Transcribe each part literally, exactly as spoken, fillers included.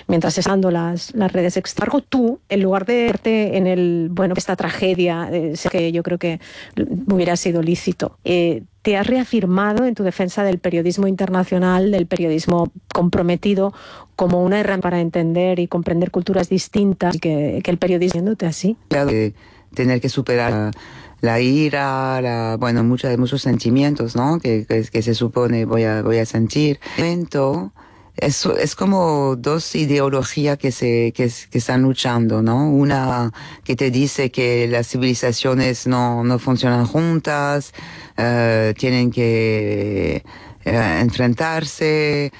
mientras están dando las, las redes externas. Tú, en lugar de verte en el, bueno, esta tragedia, eh, sé que yo creo que hubiera sido lícito, eh, te has reafirmado en tu defensa del periodismo internacional, del periodismo comprometido, como una herramienta para entender y comprender culturas distintas, y que, que el periodismo, viéndote así. Claro, de tener que superar la, la ira, la, bueno, muchos, muchos sentimientos, ¿no? Que, que, que se supone voy a, voy a sentir. Es, es como dos ideologías que se que, que están luchando, ¿no? Una que te dice que las civilizaciones no, no funcionan juntas, uh, tienen que uh, enfrentarse,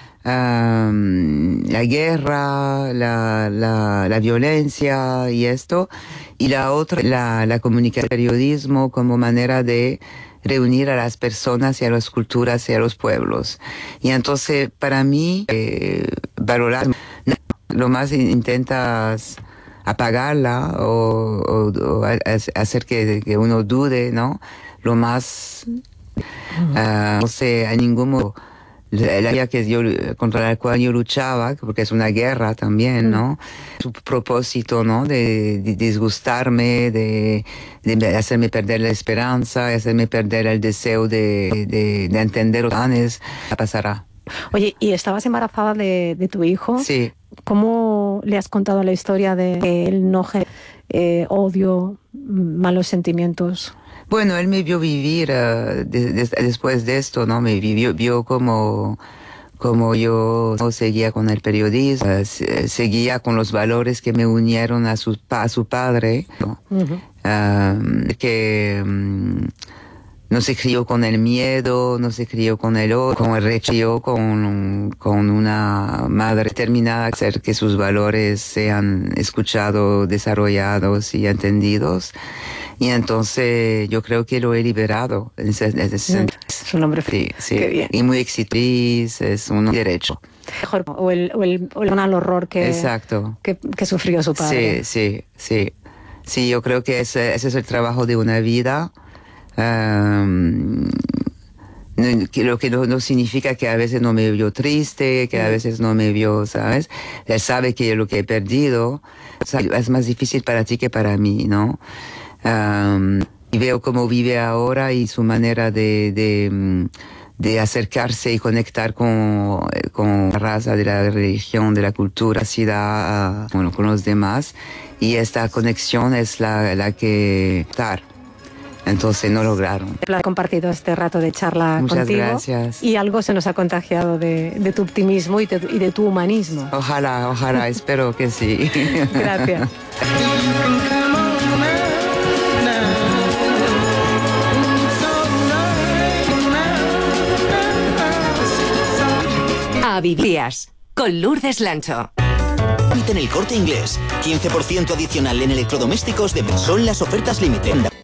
um, la guerra, la, la, la violencia y esto. Y la otra, la, la comunicación, el periodismo como manera de reunir a las personas y a las culturas y a los pueblos. Y entonces, para mí, eh, valorar, lo más intentas apagarla o, o, o hacer que, que uno dude, ¿no? Lo más, uh, no sé, a ningún modo. La guerra que yo, contra la cual yo luchaba, porque es una guerra también, ¿no? Su propósito, ¿no? De, de disgustarme, de, de hacerme perder la esperanza, de hacerme perder el deseo de, de, de entender los planes, pasará. Oye, ¿y estabas embarazada de, de tu hijo? Sí. ¿Cómo le has contado la historia de que él no genera eh, odio, malos sentimientos? Bueno, él me vio vivir uh, de, de, después de esto, ¿no? Me vivió, vio como, como yo ¿no? seguía con el periodismo, uh, seguía con los valores que me unieron a su, a su padre, ¿no? Uh-huh. uh, que um, no se crió con el miedo, no se crió con el odio, con el rechazo, con, con una madre determinada a hacer que sus valores sean escuchados, desarrollados y entendidos. Y entonces yo creo que lo he liberado. En ese, en ese sentido. Es un hombre feliz. Sí, sí. Qué bien. Y muy exitoso, es un derecho. Mejor, o el, o el, o el horror que, Exacto. que, que sufrió su padre. Sí, sí, sí. Sí, yo creo que ese, ese es el trabajo de una vida. Um, que lo que no, no significa que a veces no me vio triste, que a veces no me vio, ¿sabes? Él sabe que lo que he perdido es más difícil para ti que para mí, ¿no? Um, y veo cómo vive ahora y su manera de, de, de acercarse y conectar con, con la raza, de la religión, de la cultura, ciudad, bueno, con los demás. Y esta conexión es la, la que estar. Entonces no lograron. He compartido este rato de charla Muchas contigo. Gracias. Y algo se nos ha contagiado de, de tu optimismo y de, y de tu humanismo. Ojalá, ojalá, espero que sí. Gracias. A Vivías con Lourdes Lancho. En el Corte Inglés, quince por ciento adicional en electrodomésticos de... Son las ofertas límite.